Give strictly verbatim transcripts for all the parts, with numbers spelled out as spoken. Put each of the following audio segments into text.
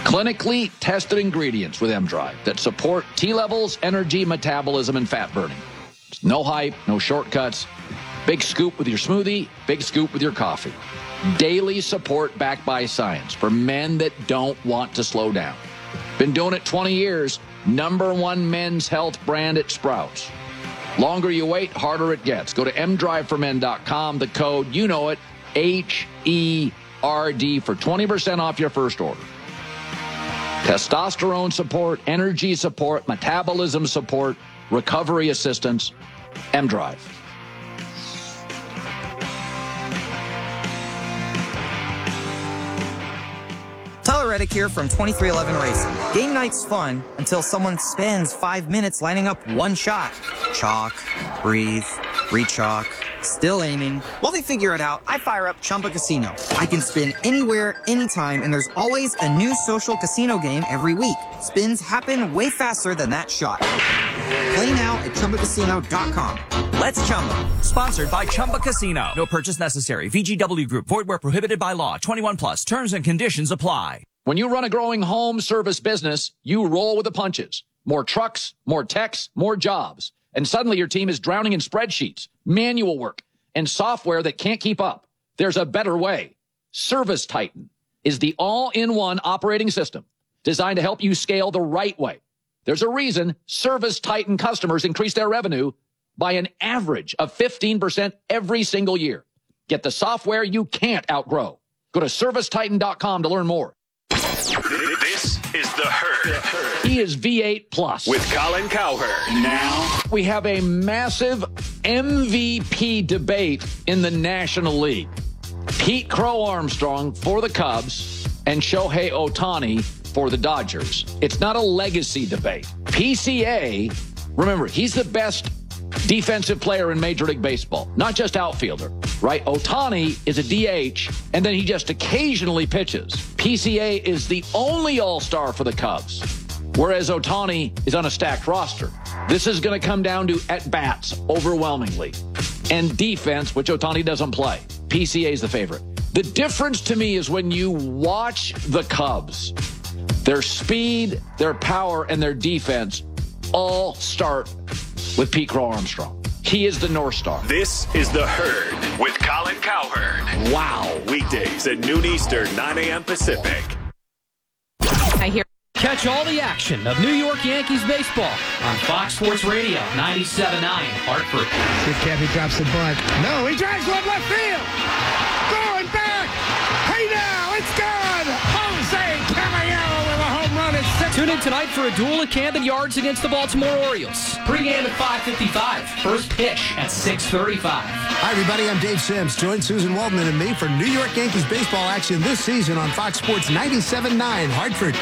Clinically tested ingredients with M-Drive that support T-levels, energy, metabolism, and fat burning. No hype, no shortcuts. Big scoop with your smoothie, big scoop with your coffee. Daily support backed by science for men that don't want to slow down. Been doing it twenty years. Number one men's health brand at Sprouts. Longer you wait, harder it gets. Go to m drive for men dot com. The code, you know it, H E R D for twenty percent off your first order. Testosterone support, energy support, metabolism support, recovery assistance, M-Drive. Tyler Reddick here from twenty-three eleven Racing. Game night's fun until someone spends five minutes lining up one shot. Chalk, breathe, re-chalk, still aiming. While they figure it out, I fire up Chumba Casino. I can spin anywhere, anytime, and there's always a new social casino game every week. Spins happen way faster than that shot. Play now at chumba casino dot com. Let's Chumba. Sponsored by Chumba Casino. No purchase necessary. V G W Group. Void where prohibited by law. twenty-one plus. Terms and conditions apply. When you run a growing home service business, you roll with the punches. More trucks, more techs, more jobs. And suddenly your team is drowning in spreadsheets, manual work, and software that can't keep up. There's a better way. Service Titan is the all-in-one operating system designed to help you scale the right way. There's a reason Service Titan customers increase their revenue by an average of fifteen percent every single year. Get the software you can't outgrow. Go to service titan dot com to learn more. This is The Herd. He is V eight plus. With Colin Cowherd. Now, we have a massive M V P debate in the National League. Pete Crow Armstrong for the Cubs and Shohei Ohtani for the Dodgers. It's not a legacy debate. P C A, remember, he's the best defensive player in Major League Baseball, not just outfielder, right? Ohtani is a D H, and then he just occasionally pitches. P C A is the only all-star for the Cubs, whereas Ohtani is on a stacked roster. This is going to come down to at-bats overwhelmingly, and defense, which Ohtani doesn't play. P C A is the favorite. The difference to me is when you watch the Cubs, their speed, their power, and their defense all start with Pete Crow Armstrong. He is the North Star. This is The Herd with Colin Cowherd. Wow. Weekdays at noon Eastern, nine a.m. Pacific. I hear. Catch all the action of New York Yankees baseball on Fox Sports Radio, ninety-seven point nine, Hartford. See if Cappy drops the bunt. No, he drives one left field. Going back. Hey now, it's gone. Jose Caballero with a home run at six. Tune in tonight for a duel at Camden Yards against the Baltimore Orioles. Pre-game at five fifty-five. First pitch at six thirty-five. Hi, everybody. I'm Dave Sims. Join Susan Waldman and me for New York Yankees baseball action this season on Fox Sports ninety-seven point nine, Hartford.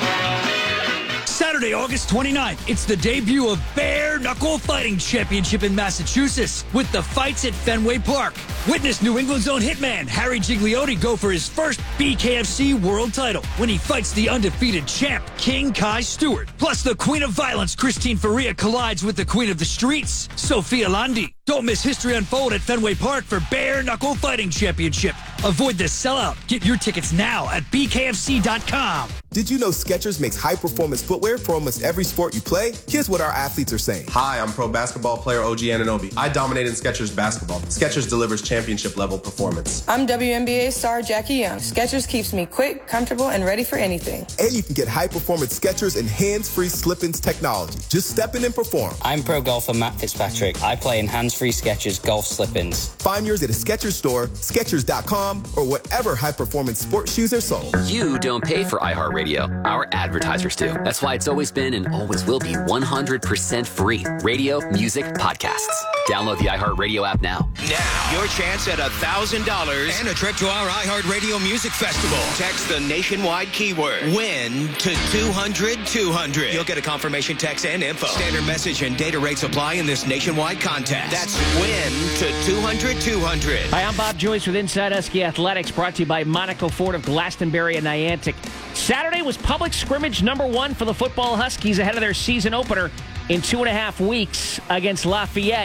Saturday, August twenty-ninth, it's the debut of Bare Knuckle Fighting Championship in Massachusetts with the fights at Fenway Park. Witness New England's own hitman, Harry Gigliotti, go for his first B K F C world title when he fights the undefeated champ, King Kai Stewart. Plus, the Queen of Violence, Christine Faria, collides with the Queen of the Streets, Sophia Landi. Don't miss history unfold at Fenway Park for Bare Knuckle Fighting Championship. Avoid the sellout. Get your tickets now at B K F C dot com. Did you know Skechers makes high-performance footwear for almost every sport you play? Here's what our athletes are saying. Hi, I'm pro basketball player O G Anunoby. I dominate in Skechers basketball. Skechers delivers championship-level performance. I'm W N B A star Jackie Young. Skechers keeps me quick, comfortable, and ready for anything. And you can get high-performance Skechers and hands-free slip-ins technology. Just step in and perform. I'm pro golfer Matt Fitzpatrick. I play in hands-free Skechers golf slip-ins. Find yours at a Skechers store, Skechers dot com, or whatever high-performance sports shoes are sold. You don't pay for iHeartRadio. Our advertisers do. That's why it's always been and always will be one hundred percent free. Radio, music, podcasts. Download the iHeartRadio app now. Now, your chance at one thousand dollars and a trip to our iHeartRadio Music Festival. Text the nationwide keyword WIN to two hundred two hundred. You'll get a confirmation text and info. Standard message and data rates apply in this nationwide contest. That's WIN to two hundred two hundred. Hi, I'm Bob Joyce with Inside Husky Athletics, brought to you by Monaco Ford of Glastonbury and Niantic. Saturday was public scrimmage number one for the football Huskies ahead of their season opener in two and a half weeks against Lafayette.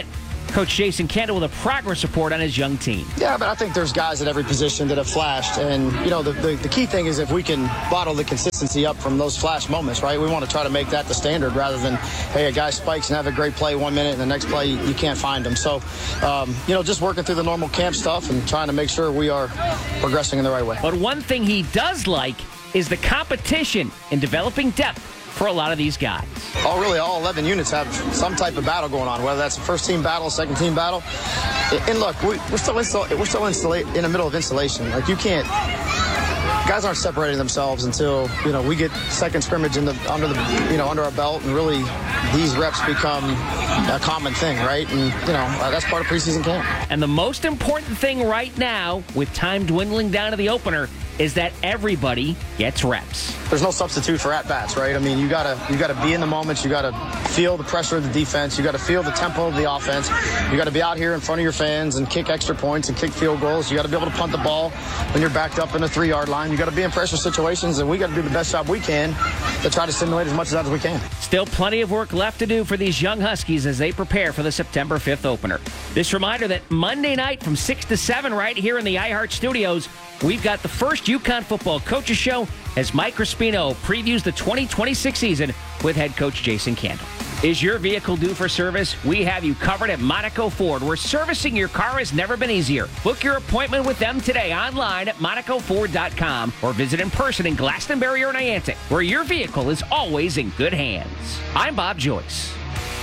Coach Jason Kendall with a progress report on his young team. Yeah, but I think there's guys at every position that have flashed. And, you know, the, the, the key thing is if we can bottle the consistency up from those flash moments, right? We want to try to make that the standard rather than, hey, a guy spikes and have a great play one minute and the next play you, you can't find him. So, um, you know, just working through the normal camp stuff and trying to make sure we are progressing in the right way. But one thing he does like is the competition in developing depth for a lot of these guys. All really, all eleven units have some type of battle going on, whether that's a first team battle, second team battle. And look, we, we're still install, we're still installa- in the middle of installation. Like you can't, guys aren't separating themselves until you know we get second scrimmage in the under the you know under our belt, and really these reps become a common thing, right? And you know uh, that's part of preseason camp. And the most important thing right now, with time dwindling down to the opener, is that everybody gets reps. There's no substitute for at-bats, right? I mean, you gotta you gotta be in the moments. You gotta feel the pressure of the defense. You gotta feel the tempo of the offense. You gotta be out here in front of your fans and kick extra points and kick field goals. You gotta be able to punt the ball when you're backed up in the three-yard line. You gotta be in pressure situations, and we gotta do the best job we can to try to simulate as much of that as we can. Still plenty of work left to do for these young Huskies as they prepare for the September fifth opener. This reminder that Monday night from six to seven right here in the iHeart Studios, we've got the first UConn Football Coaches Show as Mike Crispino previews the twenty twenty-six season with head coach Jason Kendall. Is your vehicle due for service? We have you covered at Monaco Ford, where servicing your car has never been easier. Book your appointment with them today online at monaco ford dot com or visit in person in Glastonbury or Niantic, where your vehicle is always in good hands. I'm Bob Joyce.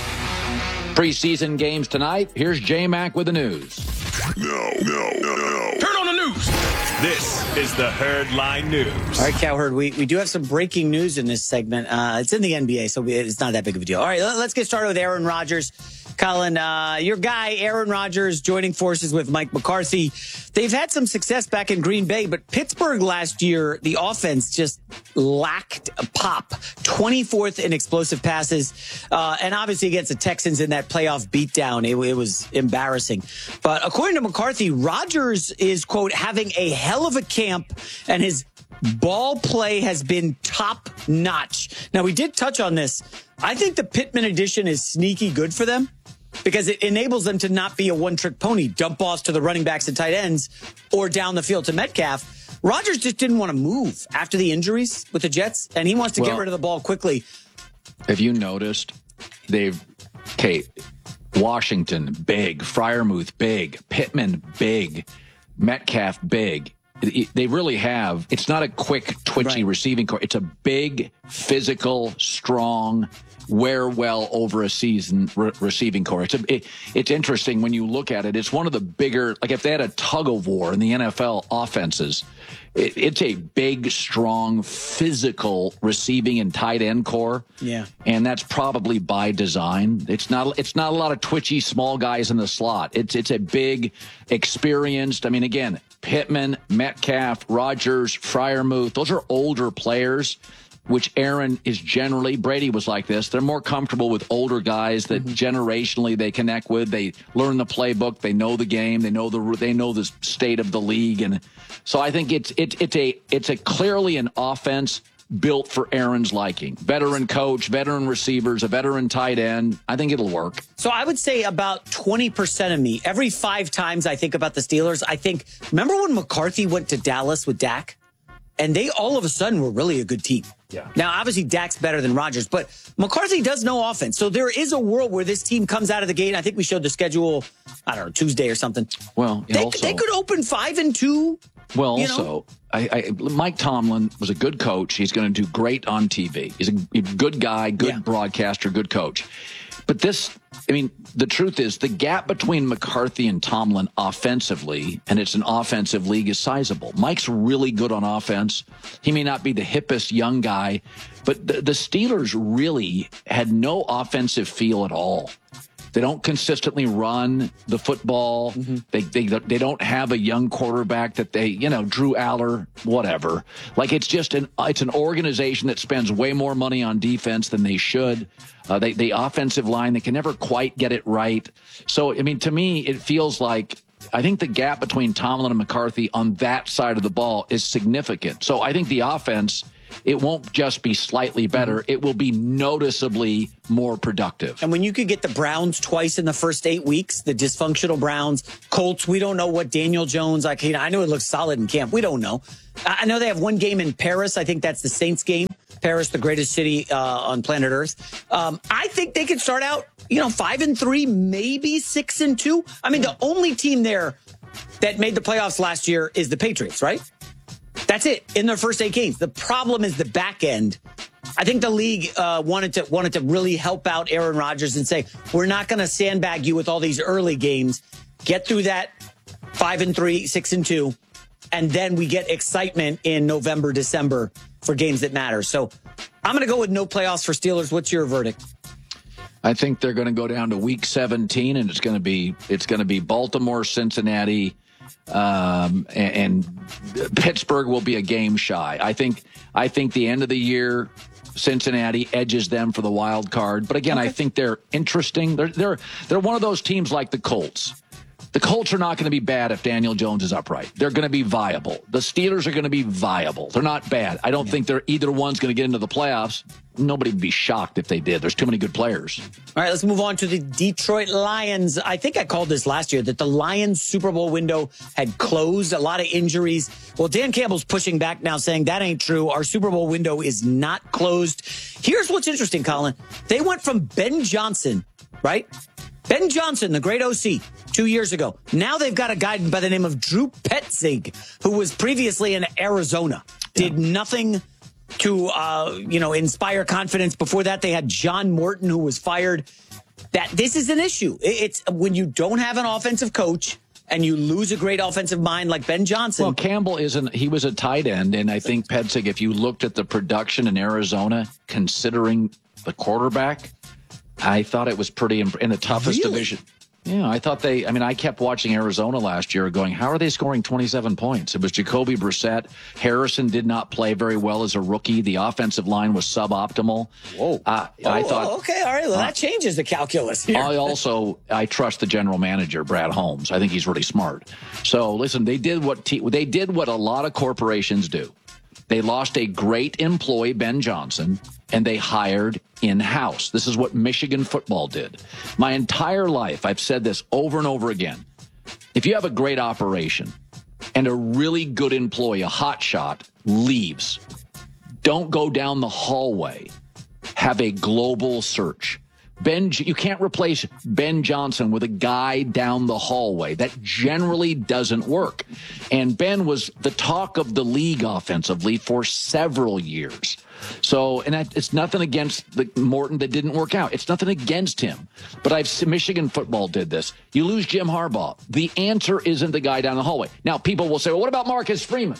Preseason games tonight. Here's J-Mac with the news. No, no, no, no. Turn on the news. This is the Herd Line News. All right, Cowherd, we, we do have some breaking news in this segment. Uh, it's in the N B A, so it's not that big of a deal. All right, let's get started with Aaron Rodgers. Colin, uh, your guy, Aaron Rodgers, joining forces with Mike McCarthy. They've had some success back in Green Bay, but Pittsburgh last year, the offense just lacked a pop. twenty-fourth in explosive passes. Uh, and obviously against the Texans in that playoff beatdown, it, it was embarrassing. But according to McCarthy, Rodgers is, quote, having a hell of a camp, and his ball play has been top notch. Now, we did touch on this. I think the Pittman addition is sneaky good for them, because it enables them to not be a one-trick pony, dump offs to the running backs and tight ends or down the field to Metcalf. Rodgers just didn't want to move after the injuries with the Jets, and he wants to well, get rid of the ball quickly. Have you noticed they've, okay, Washington, big, Freiermuth, big, Pittman, big, Metcalf, big. They really have, it's not a quick, twitchy right. receiving core. It's a big, physical, strong, wear well over a season re- receiving core. It's a, it, it's interesting when you look at it. It's one of the bigger, like if they had a tug of war in the N F L offenses, it, it's a big, strong, physical receiving and tight end core. Yeah. And that's probably by design. It's not, it's not a lot of twitchy small guys in the slot. It's, it's a big, experienced, I mean, again, Pittman, Metcalf, Rodgers, Freiermuth, those are older players, which Aaron is generally, Brady was like this. They're more comfortable with older guys that mm-hmm. generationally they connect with. They learn the playbook. They know the game. They know the, they know the state of the league. And so I think it's, it's, it's a, it's a clearly an offense built for Aaron's liking. Veteran coach, veteran receivers, a veteran tight end. I think it'll work. So I would say about twenty percent of me, every five times I think about the Steelers, I think, remember when McCarthy went to Dallas with Dak? And they all of a sudden were really a good team. Yeah. Now, obviously, Dak's better than Rodgers, but McCarthy does know offense. So there is a world where this team comes out of the gate. I think we showed the schedule, I don't know, Tuesday or something. Well, they, also, they could open five and two. Well, you also, know? I, I, Mike Tomlin was a good coach. He's going to do great on T V. He's a, a good guy, good yeah. broadcaster, good coach. But this, I mean, the truth is the gap between McCarthy and Tomlin offensively, and it's an offensive league, is sizable. Mike's really good on offense. He may not be the hippest young guy, but the, the Steelers really had no offensive feel at all. They don't consistently run the football. Mm-hmm. They, they they don't have a young quarterback that they, you know, Drew Aller, whatever. Like it's just an it's an organization that spends way more money on defense than they should. Uh, they the offensive line, they can never quite get it right. So I mean, to me, it feels like I think the gap between Tomlin and McCarthy on that side of the ball is significant. So I think the offense it won't just be slightly better. It will be noticeably more productive. And when you could get the Browns twice in the first eight weeks, the dysfunctional Browns, Colts, we don't know what Daniel Jones, like, I know it looks solid in camp. We don't know. I know they have one game in Paris. I think that's the Saints game. Paris, the greatest city uh, on planet Earth. Um, I think they could start out, you know, five and three, maybe six and two. I mean, the only team there that made the playoffs last year is the Patriots, right? That's it in their first eight games. The problem is the back end. I think the league uh, wanted to wanted to really help out Aaron Rodgers and say, we're not going to sandbag you with all these early games. Get through that five and three, six and two, and then we get excitement in November, December for games that matter. So I'm going to go with no playoffs for Steelers. What's your verdict? I think they're going to go down to week seventeen, and it's going to be it's going to be Baltimore, Cincinnati, um, and, and Pittsburgh will be a game shy. I think I think the end of the year, Cincinnati edges them for the wild card. But again, okay. I think they're interesting. They're they're they're one of those teams like the Colts. The Colts are not going to be bad if Daniel Jones is upright. They're going to be viable. The Steelers are going to be viable. They're not bad. I don't yeah. think they're either one's going to get into the playoffs. Nobody would be shocked if they did. There's too many good players. All right, let's move on to the Detroit Lions. I think I called this last year that the Lions Super Bowl window had closed. A lot of injuries. Well, Dan Campbell's pushing back now, saying that ain't true. Our Super Bowl window is not closed. Here's what's interesting, Colin. They went from Ben Johnson, right? Ben Johnson, the great O C, two years ago. Now they've got a guy by the name of Drew Petzing, who was previously in Arizona. Did nothing to, uh, you know, inspire confidence. Before that, they had John Morton, who was fired. That this is an issue. It's when you don't have an offensive coach and you lose a great offensive mind like Ben Johnson. Well, Campbell isn't. He was a tight end, and I think Petzing, if you looked at the production in Arizona, considering the quarterback, I thought it was pretty in, in the toughest really? division. Yeah, I thought they, I mean, I kept watching Arizona last year going, how are they scoring twenty-seven points? It was Jacoby Brissett. Harrison did not play very well as a rookie. The offensive line was suboptimal. Whoa. Uh, oh, I thought. Okay, all right. Well, uh, that changes the calculus here. I also, I trust the general manager, Brad Holmes. I think he's really smart. So listen, they did what, te- they did what a lot of corporations do. They lost a great employee, Ben Johnson, and they hired in-house. This is what Michigan football did. My entire life, I've said this over and over again. If you have a great operation and a really good employee, a hot shot, leaves, don't go down the hallway. Have a global search. Ben, you can't replace Ben Johnson with a guy down the hallway. That generally doesn't work. And Ben was the talk of the league offensively for several years. So, and that, it's nothing against the Morton that didn't work out. It's nothing against him. But I've seen Michigan football did this. You lose Jim Harbaugh. The answer isn't the guy down the hallway. Now, people will say, well, what about Marcus Freeman?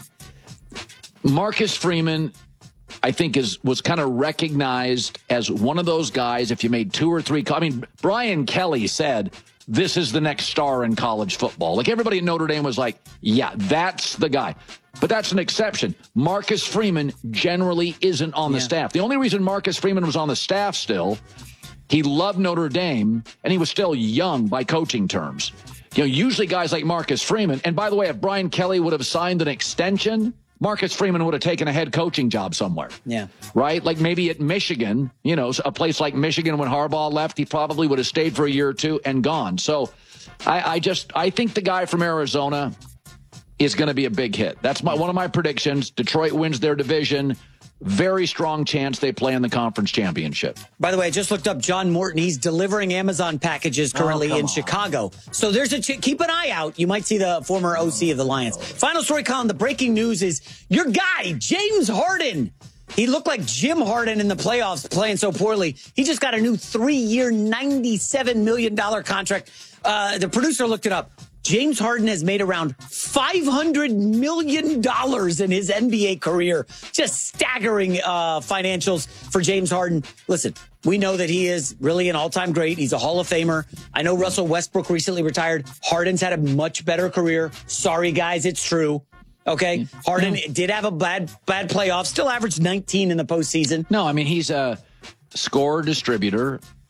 Marcus Freeman, I think, is was kind of recognized as one of those guys. If you made two or three, I mean, Brian Kelly said, this is the next star in college football. Like everybody in Notre Dame was like, yeah, that's the guy. But that's an exception. Marcus Freeman generally isn't on the yeah. staff. The only reason Marcus Freeman was on the staff still, he loved Notre Dame, and he was still young by coaching terms. You know, usually guys like Marcus Freeman, and by the way, if Brian Kelly would have signed an extension, Marcus Freeman would have taken a head coaching job somewhere. Yeah. Right? Like maybe at Michigan, you know, a place like Michigan when Harbaugh left, he probably would have stayed for a year or two and gone. So I, I just, I think the guy from Arizona is going to be a big hit. That's my, one of my predictions. Detroit wins their division. Very strong chance they play in the conference championship. By the way, I just looked up John Morton. He's delivering Amazon packages currently oh, in on. Chicago. So there's a ch- keep an eye out. You might see the former O C of the Lions. Final story, Colin. The breaking news is your guy, James Harden. He looked like Jim Harden in the playoffs playing so poorly. He just got a new three-year, ninety-seven million dollars contract. Uh, the producer looked it up. James Harden has made around five hundred million dollars in his N B A career. Just staggering uh, financials for James Harden. Listen, we know that he is really an all-time great. He's a Hall of Famer. I know Russell Westbrook recently retired. Harden's had a much better career. Sorry, guys, it's true. Okay, Harden no. did have a bad, bad playoff. Still averaged nineteen in the postseason. No, I mean, he's a scorer distributor.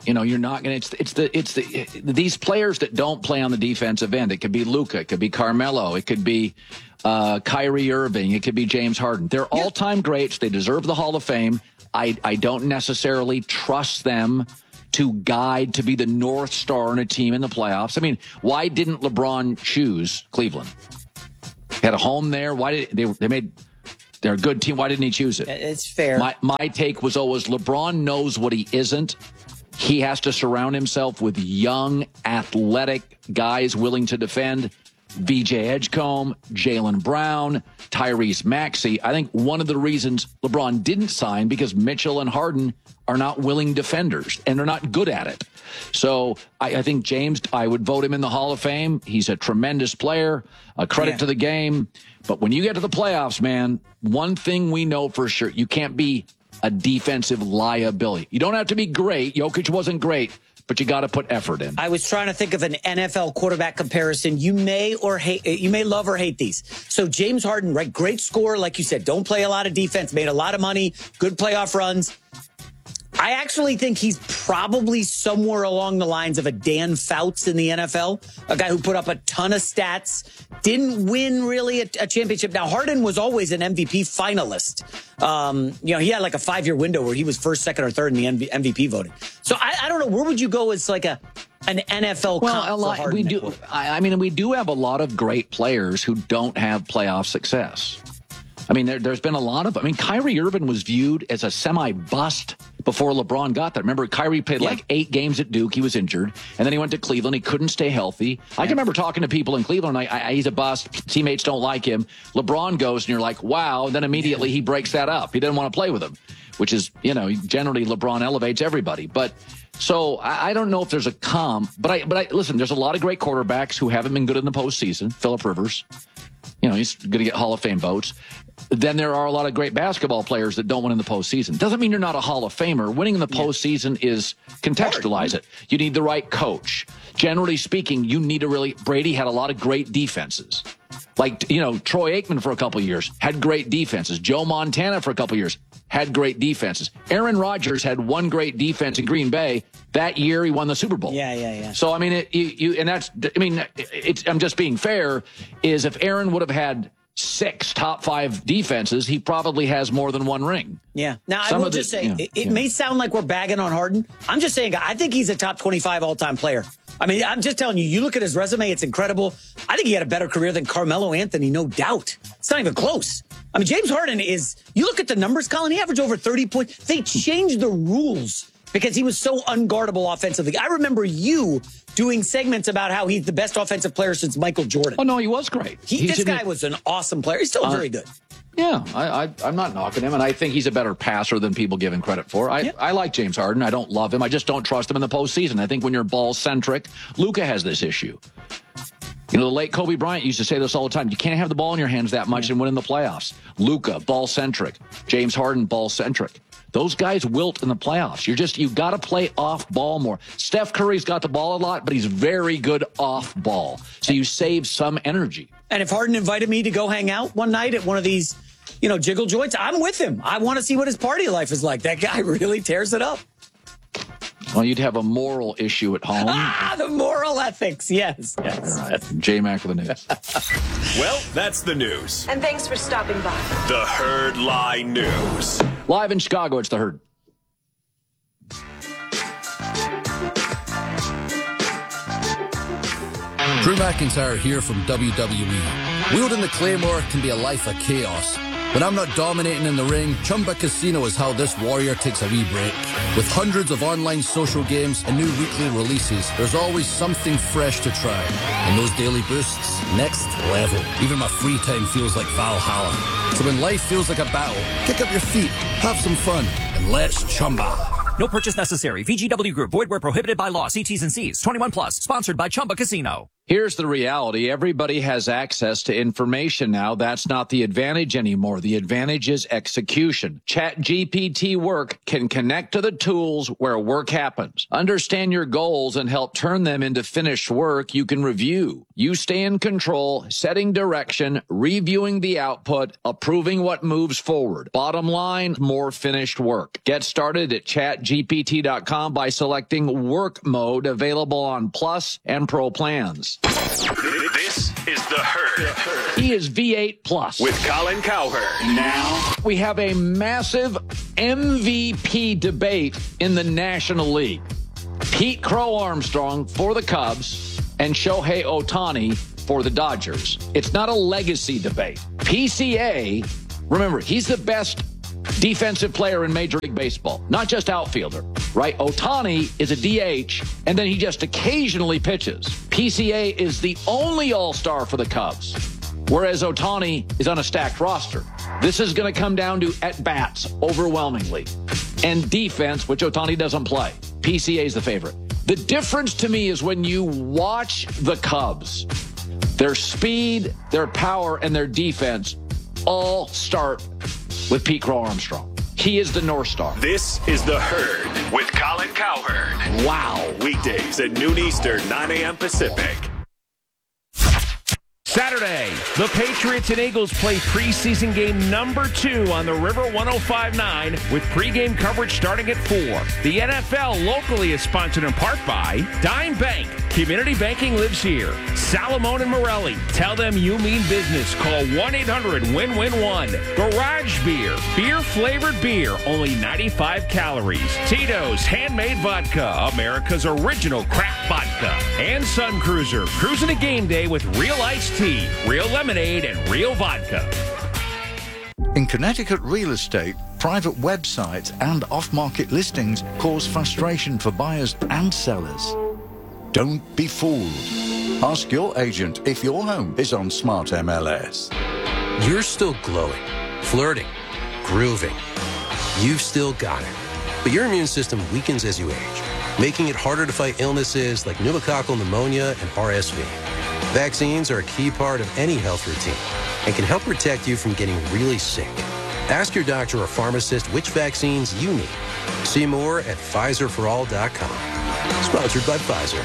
You know, you're not going to, it's, it's the, it's the, it, these players that don't play on the defensive end. It could be Luka. It could be Carmelo. It could be uh, Kyrie Irving. It could be James Harden. They're yeah. all-time greats. They deserve the Hall of Fame. I, I don't necessarily trust them to guide, to be the North Star in a team in the playoffs. I mean, why didn't LeBron choose Cleveland? Had a home there. Why did they, they made, they're a good team. Why didn't he choose it? It's fair. My, my take was always LeBron knows what he isn't. He has to surround himself with young, athletic guys willing to defend. V J Edgecombe, Jaylen Brown, Tyrese Maxey. I think one of the reasons LeBron didn't sign because Mitchell and Harden are not willing defenders, and they're not good at it. So I, I think James, I would vote him in the Hall of Fame. He's a tremendous player, a credit yeah. to the game. But when you get to the playoffs, man, one thing we know for sure, you can't be a defensive liability. You don't have to be great. Jokic wasn't great, but you got to put effort in. I was trying to think of an N F L quarterback comparison. You may or hate, you may love or hate these. So James Harden, right? Great scorer, like you said, don't play a lot of defense, made a lot of money, good playoff runs. I actually think he's probably somewhere along the lines of a Dan Fouts in the N F L, a guy who put up a ton of stats, didn't win really a, a championship. Now, Harden was always an M V P finalist. Um, you know, he had like a five-year window where he was first, second, or third in the M V P voting. So I, I don't know, where would you go as like a an N F L well, comp a lot, for Harden? We do. I, I mean, we do have a lot of great players who don't have playoff success. I mean, there, there's been a lot of, I mean, Kyrie Irving was viewed as a semi-bust before LeBron got there. Remember, Kyrie played yeah. like eight games at Duke. He was injured. And then he went to Cleveland. He couldn't stay healthy. Yeah. I can remember talking to people in Cleveland. I, I, he's a bust. Teammates don't like him. LeBron goes, and you're like, wow. And then immediately yeah. he breaks that up. He didn't want to play with him, which is, you know, generally LeBron elevates everybody. But so I, I don't know if there's a comp. But I, but I, listen, there's a lot of great quarterbacks who haven't been good in the postseason. Phillip Rivers. You know, he's going to get Hall of Fame votes. Then there are a lot of great basketball players that don't win in the postseason. Doesn't mean you're not a Hall of Famer. Winning in the postseason yeah. is contextualize it. You need the right coach. Generally speaking, you need to really, Brady had a lot of great defenses. Like, you know, Troy Aikman for a couple of years had great defenses. Joe Montana for a couple of years had great defenses. Aaron Rodgers had one great defense in Green Bay. That year he won the Super Bowl. Yeah, yeah, yeah. So, I mean, it, you, you, and that's, I mean, it's, I'm just being fair, is if Aaron would have had six top five defenses, he probably has more than one ring. Yeah. Now, Some I will the, just say, yeah, it, it yeah. may sound like we're bagging on Harden. I'm just saying, I think he's a top twenty-five all-time player. I mean, I'm just telling you, you look at his resume, it's incredible. I think he had a better career than Carmelo Anthony, no doubt. It's not even close. I mean, James Harden is, you look at the numbers, Colin, he averaged over thirty points. They changed the rules because he was so unguardable offensively. I remember you doing segments about how he's the best offensive player since Michael Jordan. Oh, no, he was great. He, this guy was an awesome player. He's still uh, very good. Yeah, I, I, I'm not knocking him, and I think he's a better passer than people give him credit for. I, yeah. I like James Harden. I don't love him. I just don't trust him in the postseason. I think when you're ball-centric, Luka has this issue. You know, the late Kobe Bryant used to say this all the time. You can't have the ball in your hands that much yeah. and win in the playoffs. Luka, ball-centric. James Harden, ball-centric. Those guys wilt in the playoffs. You're just, you got to play off ball more. Steph Curry's got the ball a lot, but he's very good off ball. So you save some energy. And if Harden invited me to go hang out one night at one of these, you know, jiggle joints, I'm with him. I want to see what his party life is like. That guy really tears it up. Well, you'd have a moral issue at home. Ah, the moral ethics. Yes, yes. All right. J-Mac with the news. Well, that's the news. And thanks for stopping by. The Herd Line News. Live in Chicago, it's The Herd. Drew McIntyre here from W W E. Wielding the Claymore can be a life of chaos. When I'm not dominating in the ring, Chumba Casino is how this warrior takes a wee break. With hundreds of online social games and new weekly releases, there's always something fresh to try. And those daily boosts, next level. Even my free time feels like Valhalla. So when life feels like a battle, kick up your feet, have some fun, and let's Chumba. No purchase necessary. V G W Group. Void where prohibited by law. See T's and C's. twenty-one plus. Sponsored by Chumba Casino. Here's the reality. Everybody has access to information now. That's not the advantage anymore. The advantage is execution. ChatGPT Work can connect to the tools where work happens. Understand your goals and help turn them into finished work you can review. You stay in control, setting direction, reviewing the output, approving what moves forward. Bottom line, more finished work. Get started at chat G P T dot com by selecting Work Mode, available on Plus and Pro plans. This is The Herd. He is V eight Plus. With Colin Cowherd. Now, we have a massive M V P debate in the National League. Pete Crow Armstrong for the Cubs and Shohei Ohtani for the Dodgers. It's not a legacy debate. P C A, remember, he's the best defensive player in Major League Baseball, not just outfielder, right? Ohtani is a D H, and then he just occasionally pitches. P C A is the only all-star for the Cubs, whereas Ohtani is on a stacked roster. This is going to come down to at-bats overwhelmingly, and defense, which Ohtani doesn't play. P C A is the favorite. The difference to me is when you watch the Cubs, their speed, their power, and their defense all start with Pete Crow Armstrong. He is the North Star. This is The Herd with Colin Cowherd. Wow. Weekdays at noon Eastern, nine a.m. Pacific. Saturday, the Patriots and Eagles play preseason game number two on the River one oh five point nine with pregame coverage starting at four. The N F L locally is sponsored in part by Dime Bank. Community banking lives here. Salamone and Morelli. Tell them you mean business. Call one eight hundred win win one. Garage Beer. Beer-flavored beer. Only ninety-five calories. Tito's Handmade Vodka. America's original craft vodka. And Sun Cruiser. Cruising a game day with real iced tea, real lemonade, and real vodka. In Connecticut real estate, private websites and off-market listings cause frustration for buyers and sellers. Don't be fooled. Ask your agent if your home is on Smart M L S. You're still glowing, flirting, grooving. You've still got it. But your immune system weakens as you age, making it harder to fight illnesses like pneumococcal pneumonia and R S V. Vaccines are a key part of any health routine and can help protect you from getting really sick. Ask your doctor or pharmacist which vaccines you need. See more at Pfizer for all dot com. Sponsored by Pfizer.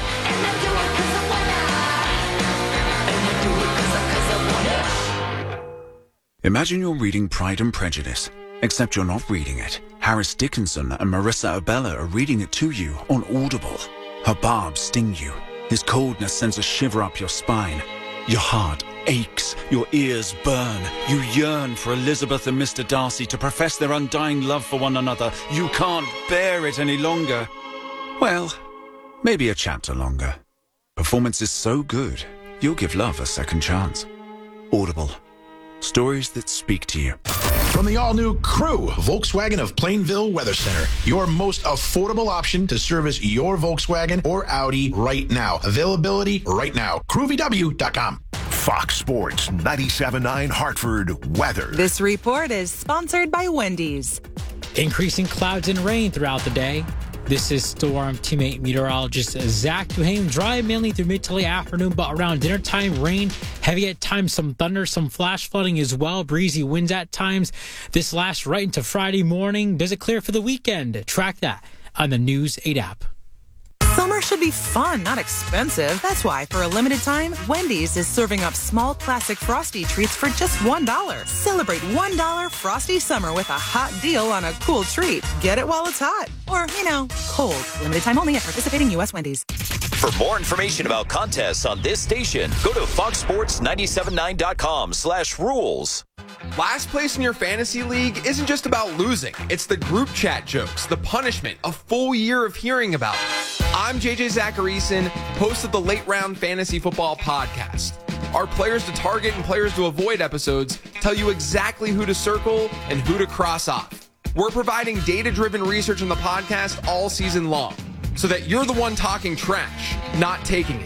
Imagine you're reading Pride and Prejudice, except you're not reading it. Harris Dickinson and Marissa Abella are reading it to you on Audible. Her barbs sting you. His coldness sends a shiver up your spine. Your heart aches, your ears burn. You yearn for Elizabeth and Mister Darcy to profess their undying love for one another. You can't bear it any longer. Well, maybe a chapter longer. Performance is so good, you'll give love a second chance. Audible. Stories that speak to you. From the all-new Crew, Volkswagen of Plainville Weather Center, your most affordable option to service your Volkswagen or Audi right now. Availability right now. crew v w dot com. Fox Sports ninety-seven point nine Hartford weather. This report is sponsored by Wendy's. Increasing clouds and rain throughout the day. This is Storm teammate meteorologist Zach Duhane. Dry mainly through mid to late afternoon, but around dinner time, rain. Heavy at times, some thunder, some flash flooding as well. Breezy winds at times. This lasts right into Friday morning. Does it clear for the weekend? Track that on the News eight app. Summer should be fun, not expensive. That's why, for a limited time, Wendy's is serving up small classic Frosty treats for just one dollar. Celebrate one dollar Frosty Summer with a hot deal on a cool treat. Get it while it's hot. Or, you know, cold. Limited time only at participating U S Wendy's. For more information about contests on this station, go to fox sports nine seven nine dot com slash rules. Last place in your fantasy league isn't just about losing. It's the group chat jokes, the punishment, a full year of hearing about it. I'm J J Zacharyson, host of the Late Round Fantasy Football Podcast. Our Players to Target and Players to Avoid episodes tell you exactly who to circle and who to cross off. We're providing data-driven research on the podcast all season long, so that you're the one talking trash, not taking it.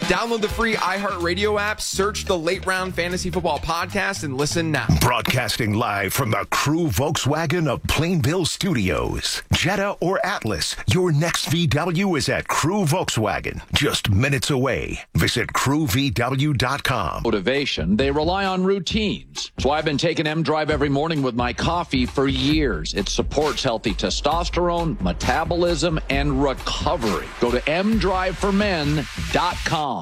Download the free iHeartRadio app, search the Late Round Fantasy Football Podcast, and listen now. Broadcasting live from the Crew Volkswagen of Plainville Studios. Jetta or Atlas, your next V W is at Crew Volkswagen, just minutes away. Visit crew v w dot com. Motivation, they rely on routines. That's why I've been taking M-Drive every morning with my coffee for years. It supports healthy testosterone, metabolism, and recovery. Go to m drive for men dot com.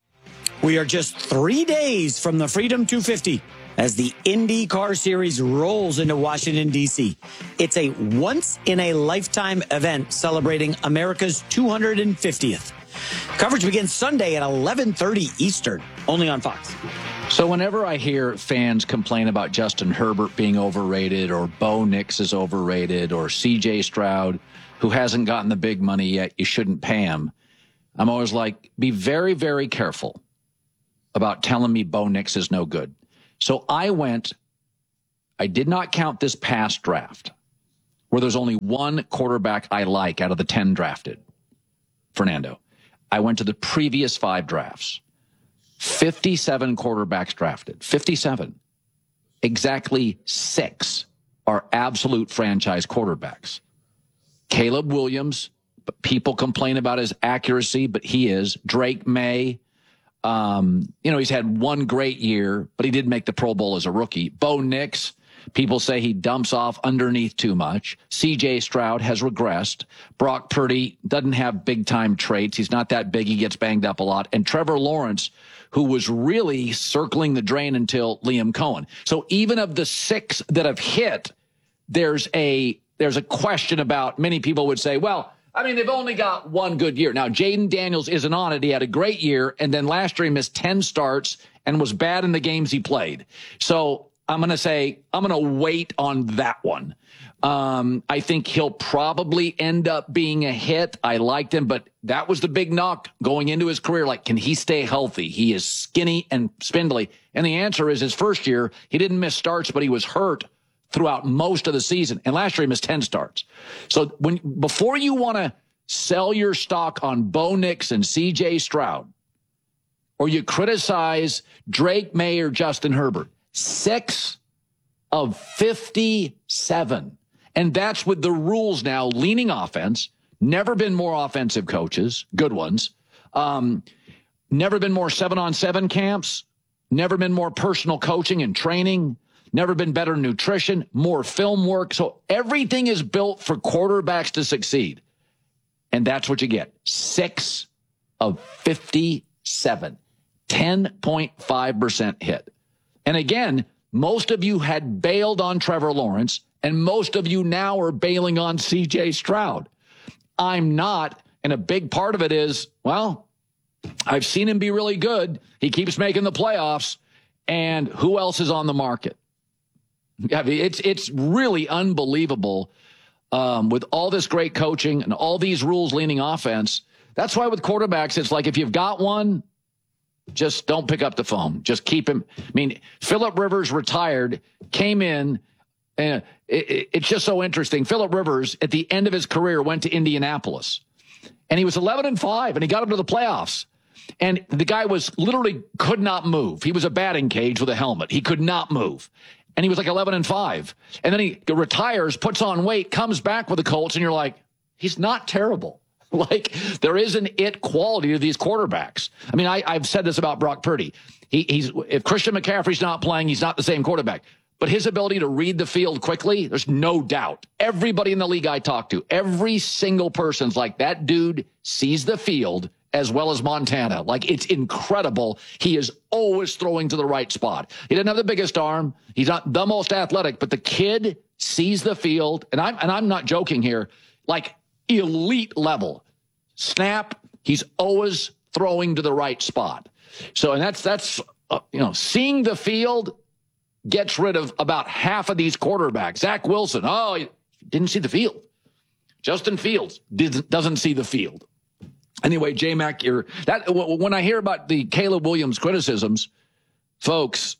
We are just three days from the Freedom two fifty as the IndyCar Series rolls into Washington, D C. It's a once-in-a-lifetime event celebrating America's two hundred fiftieth. Coverage begins Sunday at eleven thirty Eastern, only on Fox. So whenever I hear fans complain about Justin Herbert being overrated, or Bo Nix is overrated, or C J Stroud, who hasn't gotten the big money yet, you shouldn't pay him, I'm always like, be very, very careful about telling me Bo Nix is no good. So I went, I did not count this past draft, where there's only one quarterback I like out of the ten drafted, Fernando. I went to the previous five drafts. fifty-seven quarterbacks drafted. fifty-seven. Exactly six are absolute franchise quarterbacks. Caleb Williams, but people complain about his accuracy, but he is. Drake May, um, you know, he's had one great year, but he did make the Pro Bowl as a rookie. Bo Nix, people say he dumps off underneath too much. C J Stroud has regressed. Brock Purdy doesn't have big-time traits. He's not that big. He gets banged up a lot. And Trevor Lawrence, who was really circling the drain until Liam Cohen. So even of the six that have hit, there's a there's a question about, many people would say, well, I mean, they've only got one good year. Now, Jaden Daniels isn't on it. He had a great year, and then last year he missed ten starts and was bad in the games he played. So I'm going to say I'm going to wait on that one. Um, I think he'll probably end up being a hit. I liked him, but that was the big knock going into his career. Like, can he stay healthy? He is skinny and spindly. And the answer is his first year, he didn't miss starts, but he was hurt throughout most of the season. And last year he missed ten starts. So when before you want to sell your stock on Bo Nix and C J Stroud, or you criticize Drake May or Justin Herbert, six of fifty-seven. And that's with the rules now leaning offense. Never been more offensive coaches, good ones. Um, never been more seven-on-seven camps. Never been more personal coaching and training. Never been better nutrition, more film work. So everything is built for quarterbacks to succeed. And that's what you get. Six of fifty-seven. ten point five percent hit. And again, most of you had bailed on Trevor Lawrence, and most of you now are bailing on C J Stroud. I'm not, and a big part of it is, well, I've seen him be really good. He keeps making the playoffs, and who else is on the market? I mean, it's it's really unbelievable um, with all this great coaching and all these rules-leaning offense. That's why with quarterbacks, it's like if you've got one, just don't pick up the phone. Just keep him. I mean, Phillip Rivers retired, came in, and it, it, it's just so interesting. Phillip Rivers, at the end of his career, went to Indianapolis, and he was eleven and five, and he got him to the playoffs. And the guy was literally could not move. He was a batting cage with a helmet. He could not move. And he was like eleven and five. And then he retires, puts on weight, comes back with the Colts, and you're like, he's not terrible. Like, there is an it quality to these quarterbacks. I mean, I, I've said this about Brock Purdy. He, he's if Christian McCaffrey's not playing, he's not the same quarterback. But his ability to read the field quickly, there's no doubt. Everybody in the league I talk to, every single person's like, that dude sees the field as well as Montana. Like, it's incredible. He is always throwing to the right spot. He doesn't have the biggest arm. He's not the most athletic, but the kid sees the field. And I'm, and I'm not joking here, like elite level. Snap, he's always throwing to the right spot. So, and that's, that's, uh, you know, seeing the field gets rid of about half of these quarterbacks. Zach Wilson, oh, he didn't see the field. Justin Fields did, doesn't see the field. Anyway, J-Mac, you're, that, when I hear about the Caleb Williams criticisms, folks,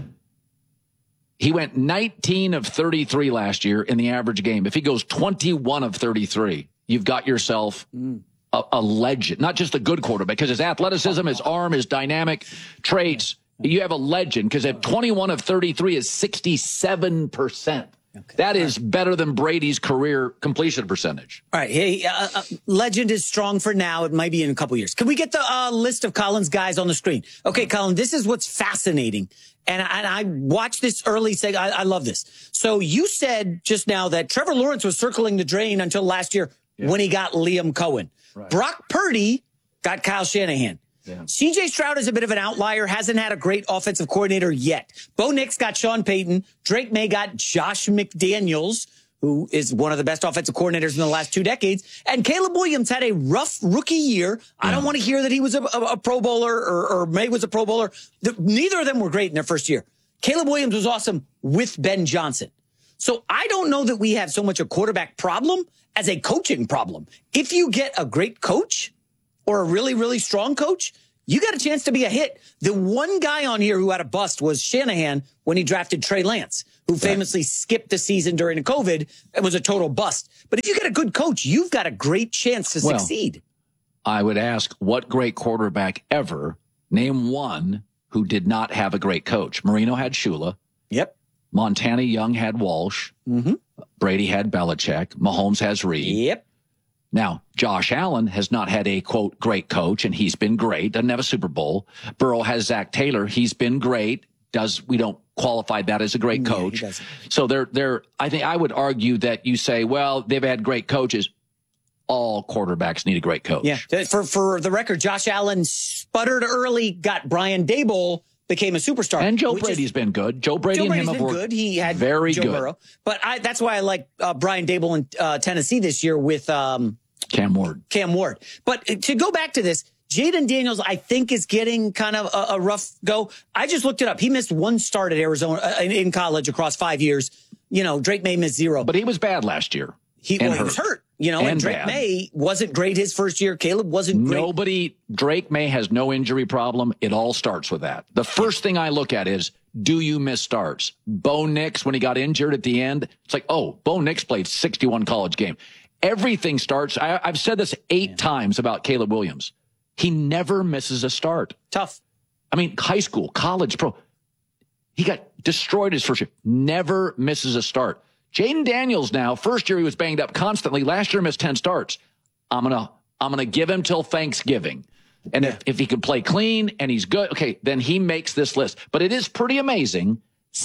he went nineteen of thirty-three last year in the average game. If he goes twenty-one of thirty-three, you've got yourself a, a legend, not just a good quarterback, because his athleticism, his arm, his dynamic traits. You have a legend because at twenty-one of thirty-three is sixty-seven percent. Okay. That is better than Brady's career completion percentage. All right. Hey, uh, uh, legend is strong for now. It might be in a couple years. Can we get the uh, list of Colin's guys on the screen? Okay, Colin, this is what's fascinating. And I, and I watched this early. Say, I, I love this. So you said just now that Trevor Lawrence was circling the drain until last year yeah. when he got Liam Cohen. Right. Brock Purdy got Kyle Shanahan. Yeah. C J Stroud is a bit of an outlier, hasn't had a great offensive coordinator yet. Bo Nix got Sean Payton. Drake May got Josh McDaniels, who is one of the best offensive coordinators in the last two decades. And Caleb Williams had a rough rookie year. Yeah. I don't want to hear that he was a, a, a Pro Bowler or, or May was a Pro Bowler. The, neither of them were great in their first year. Caleb Williams was awesome with Ben Johnson. So I don't know that we have so much a quarterback problem as a coaching problem. If you get a great coach, or a really, really strong coach, you got a chance to be a hit. The one guy on here who had a bust was Shanahan when he drafted Trey Lance, who famously right. skipped the season during the COVID and was a total bust. But if you get a good coach, you've got a great chance to well, succeed. I would ask, what great quarterback ever, name one who did not have a great coach? Marino had Shula. Yep. Montana Young had Walsh. Mm-hmm. Brady had Belichick. Mahomes has Reed. Yep. Now, Josh Allen has not had a, quote, great coach, and he's been great. Doesn't have a Super Bowl. Burrow has Zach Taylor. He's been great. Does we don't qualify that as a great coach. Yeah, so they're, they're, I think I would argue that you say, well, they've had great coaches. All quarterbacks need a great coach. Yeah. For, for the record, Josh Allen sputtered early, got Brian Daboll, became a superstar. And Joe Brady's is, been good. Joe Brady Joe and Brady's him have been worked good. He had very Joe good. Burrow. But I, that's why I like uh, Brian Daboll in uh, Tennessee this year with, um, Cam Ward. Cam Ward. But to go back to this, Jaden Daniels, I think, is getting kind of a, a rough go. I just looked it up. He missed one start at Arizona uh, in college across five years. You know, Drake May missed zero. But he was bad last year. He, well, he was hurt. You know, and, and Drake bad. May wasn't great his first year. Caleb wasn't great. Nobody, Drake May has no injury problem. It all starts with that. The first thing I look at is, do you miss starts? Bo Nix, when he got injured at the end, it's like, oh, Bo Nix played sixty-one college games. Everything starts. I, I've said this eight yeah. times about Caleb Williams. He never misses a start. Tough. I mean, high school, college, pro. He got destroyed his first year. Never misses a start. Jaden Daniels now, first year he was banged up constantly. Last year missed ten starts. I'm gonna, I'm gonna give him till Thanksgiving. And yeah. if, if he can play clean and he's good, okay, then he makes this list. But it is pretty amazing.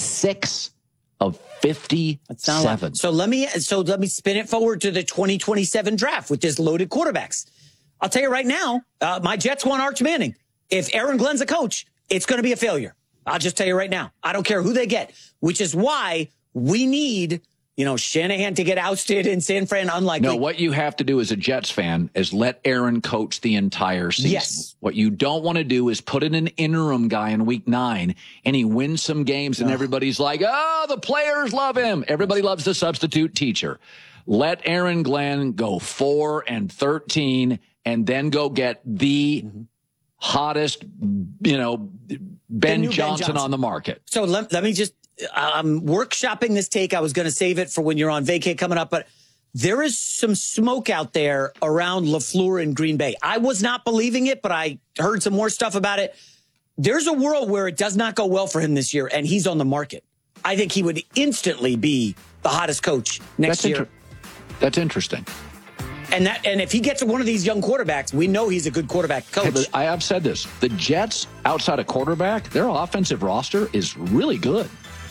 Six of fifty-seven. So let me so let me spin it forward to the twenty twenty-seven draft with this loaded quarterbacks. I'll tell you right now, uh, my Jets want Arch Manning. If Aaron Glenn's a coach, it's going to be a failure. I'll just tell you right now. I don't care who they get, which is why we need, you know, Shanahan to get ousted in San Fran. Unlikely. No, what you have to do as a Jets fan is let Aaron coach the entire season. Yes. What you don't want to do is put in an interim guy in week nine and he wins some games and everybody's like, oh, the players love him. Everybody loves the substitute teacher. Let Aaron Glenn go four and thirteen and then go get the mm-hmm. hottest, you know, Ben Johnson, Ben Johnson on the market. So let, let me just, I'm workshopping this take. I was going to save it for when you're on vacay coming up, but there is some smoke out there around LaFleur in Green Bay. I was not believing it, but I heard some more stuff about it. There's a world where it does not go well for him this year, and he's on the market. I think he would instantly be the hottest coach next That's year. Inter- That's interesting. And that, and if he gets one of these young quarterbacks, we know he's a good quarterback coach. Hey, I have said this. The Jets, outside of quarterback, their offensive roster is really good.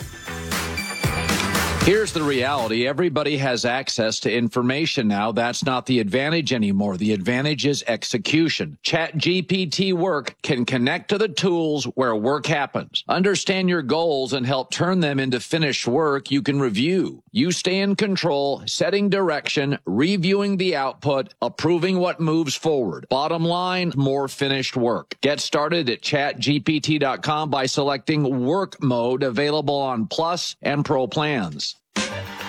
Here's the reality. Everybody has access to information now. That's not the advantage anymore. The advantage is execution. ChatGPT Work can connect to the tools where work happens. Understand your goals and help turn them into finished work you can review. You stay in control, setting direction, reviewing the output, approving what moves forward. Bottom line, more finished work. Get started at chat G P T dot com by selecting work mode, available on Plus and Pro plans.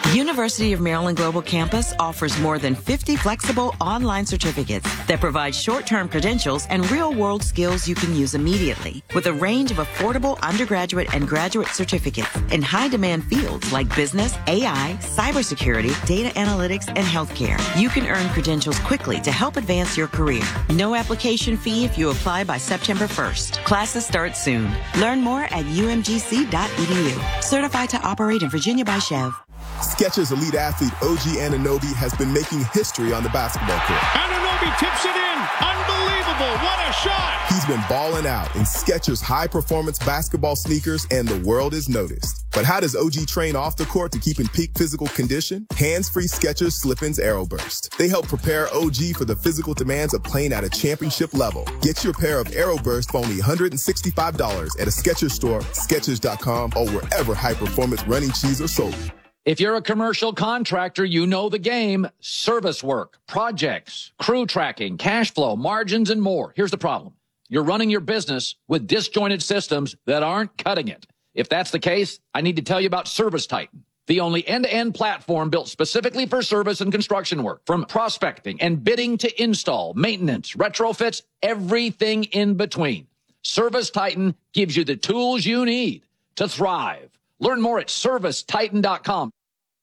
University of Maryland Global Campus offers more than fifty flexible online certificates that provide short-term credentials and real-world skills you can use immediately. With a range of affordable undergraduate and graduate certificates in high-demand fields like business, A I, cybersecurity, data analytics, and healthcare, you can earn credentials quickly to help advance your career. No application fee if you apply by September first. Classes start soon. Learn more at u m g c dot e d u. Certified to operate in Virginia by Chev. Skechers elite athlete O G Anunoby has been making history on the basketball court. Anunoby tips it in. Unbelievable. What a shot. He's been balling out in Skechers high-performance basketball sneakers, and the world is noticed. But how does O G train off the court to keep in peak physical condition? Hands-free Skechers Slip-ins Aeroburst. They help prepare O G for the physical demands of playing at a championship level. Get your pair of Aeroburst for only one hundred sixty-five dollars at a Skechers store, Skechers dot com, or wherever high-performance running shoes are sold. If you're a commercial contractor, you know the game. Service work, projects, crew tracking, cash flow, margins, and more. Here's the problem. You're running your business with disjointed systems that aren't cutting it. If that's the case, I need to tell you about Service Titan, the only end-to-end platform built specifically for service and construction work. From prospecting and bidding to install, maintenance, retrofits, everything in between. Service Titan gives you the tools you need to thrive. Learn more at service titan dot com.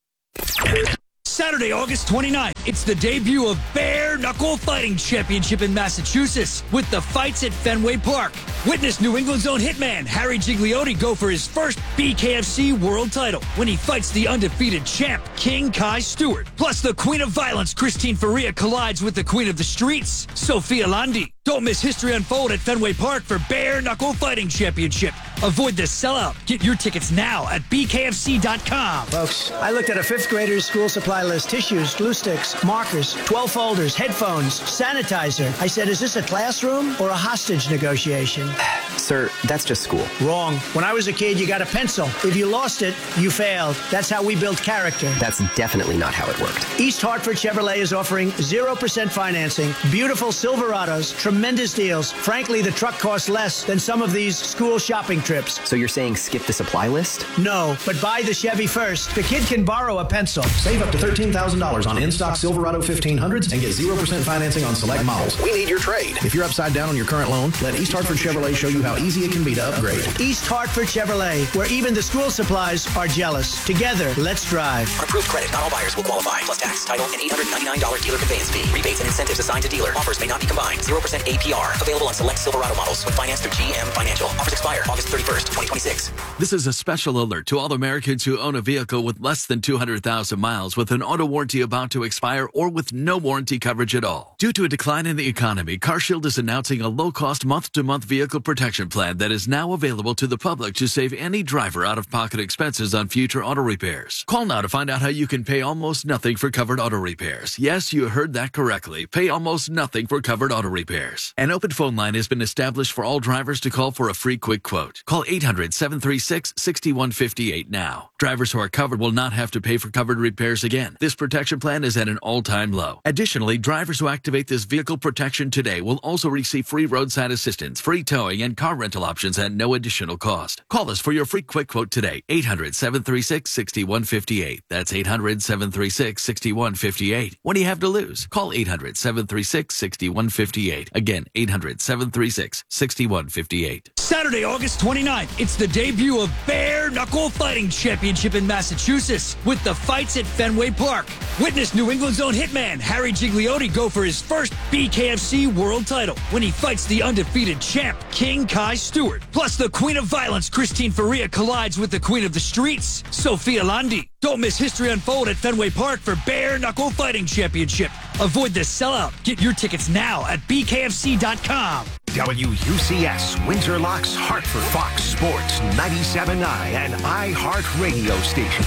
Saturday, August twenty-ninth, it's the debut of Bare Knuckle Fighting Championship in Massachusetts with the fights at Fenway Park. Witness New England's own hitman Harry Gigliotti go for his first B K F C world title when he fights the undefeated champ King Kai Stewart. Plus, the Queen of Violence Christine Faria collides with the Queen of the Streets, Sophia Landi. Don't miss history unfold at Fenway Park for Bare Knuckle Fighting Championship. Avoid the sellout. Get your tickets now at b k f c dot com. Folks, I looked at a fifth grader's school supply list. Tissues, glue sticks, markers, twelve folders, headphones, sanitizer. I said, is this a classroom or a hostage negotiation? Sir, that's just school. Wrong. When I was a kid, you got a pencil. If you lost it, you failed. That's how we build character. That's definitely not how it worked. East Hartford Chevrolet is offering zero percent financing, beautiful Silverados, tremendous deals. Frankly, the truck costs less than some of these school shopping trips. So you're saying skip the supply list? No, but buy the Chevy first. The kid can borrow a pencil. Save up to thirteen thousand dollars on in-stock Silverado fifteen hundreds and get zero percent financing on select models. We need your trade. If you're upside down on your current loan, let East Hartford Chevrolet show you how easy it can be to upgrade. East Hartford Chevrolet, where even the school supplies are jealous. Together, let's drive. On approved credit, not all buyers will qualify. Plus tax, title, and eight hundred ninety-nine dollars dealer conveyance fee. Rebates and incentives assigned to dealer. Offers may not be combined. zero percent A P R. Available on select Silverado models with finance through G M Financial. Offers expire August thirty-first, twenty twenty-six. This is a special alert to all Americans who own a vehicle with less than two hundred thousand miles with an auto warranty about to expire or with no warranty coverage at all. Due to a decline in the economy, CarShield is announcing a low-cost month-to-month vehicle protection plan that is now available to the public to save any driver out-of-pocket expenses on future auto repairs. Call now to find out how you can pay almost nothing for covered auto repairs. Yes, you heard that correctly. Pay almost nothing for covered auto repairs. An open phone line has been established for all drivers to call for a free quick quote. Call eight hundred, seven three six, six one five eight now. Drivers who are covered will not have to pay for covered repairs again. This protection plan is at an all-time low. Additionally, drivers who activate this vehicle protection today will also receive free roadside assistance, free towing, and car rental options at no additional cost. Call us for your free quick quote today. eight hundred, seven three six, six one five eight. That's eight hundred, seven three six, six one five eight. What do you have to lose? Call eight hundred, seven three six, six one five eight. Again, eight hundred, seven three six, six one five eight. Saturday, August twenty-ninth, it's the debut of Bare Knuckle Fighting Championship in Massachusetts with the fights at Fenway Park. Witness New England's own hitman Harry Gigliotti go for his first B K F C world title when he fights the undefeated champ King Kai Stewart. Plus, the Queen of Violence Christine Faria collides with the Queen of the Streets, Sophia Landi. Don't miss history unfold at Fenway Park for Bare Knuckle Fighting Championship. Avoid the sellout. Get your tickets now at b k f c dot com. W U C S Windsor Locks Hartford Fox Sports ninety-seven point nine and iHeart Radio Station.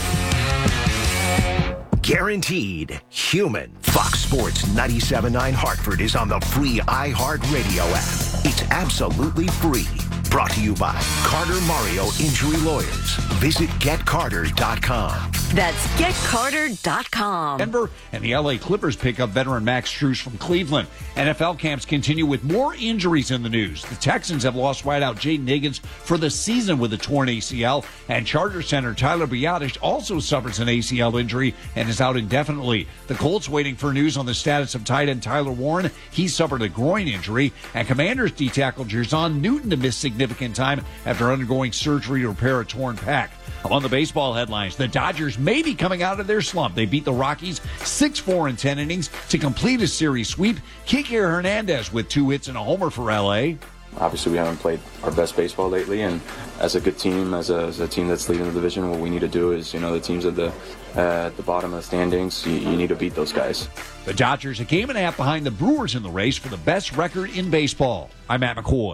Guaranteed human. Fox Sports ninety-seven point nine Hartford is on the free iHeart Radio app. It's absolutely free. Brought to you by Carter Mario Injury Lawyers. Visit get carter dot com. That's get carter dot com. Denver and the L A Clippers pick up veteran Max Strus from Cleveland. N F L camps continue with more injuries in the news. The Texans have lost wideout Jaden Higgins for the season with a torn A C L, and Charger center Tyler Biadasz also suffers an A C L injury and is out indefinitely. The Colts waiting for news on the status of tight end Tyler Warren. He suffered a groin injury, and Commanders D-tackle Jerzon Newton to miss significant time after undergoing surgery to repair a torn pec. Among the baseball headlines, the Dodgers may be coming out of their slump. They beat the Rockies six four in ten innings to complete a series sweep. Kike Hernandez with two hits and a homer for L A. Obviously, we haven't played our best baseball lately, and as a good team, as a, as a team that's leading the division, what we need to do is, you know, the teams at the uh, at the bottom of the standings, you, you need to beat those guys. The Dodgers a game and a half behind the Brewers in the race for the best record in baseball. I'm Matt McCoy.